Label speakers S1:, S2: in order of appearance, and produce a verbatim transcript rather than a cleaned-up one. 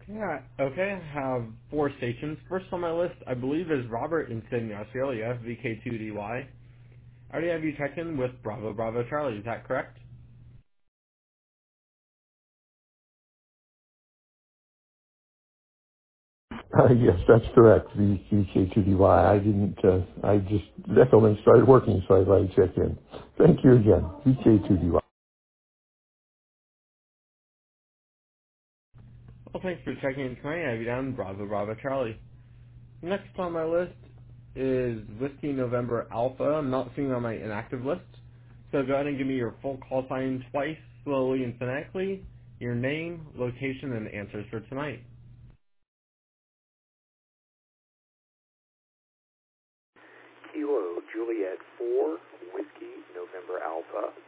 S1: Yeah, okay, I have four stations. First on my list, I believe, is Robert in Sydney, Australia, V K two D Y. I already have you checked in with Bravo Bravo Charlie, is that correct?
S2: Uh, yes, that's correct. The V K two D Y. I didn't, uh, I just, Echo Link started working, so I thought I'd check in. Thank you again. V K two D Y.
S1: Well, thanks for checking in tonight. I have you down, Bravo Bravo Charlie. Next on my list is Whiskey November Alpha. I'm not seeing on my inactive list. So go ahead and give me your full call sign twice, slowly and phonetically, your name, location, and answers for tonight.
S3: Kilo Juliet four, Whiskey November Alpha.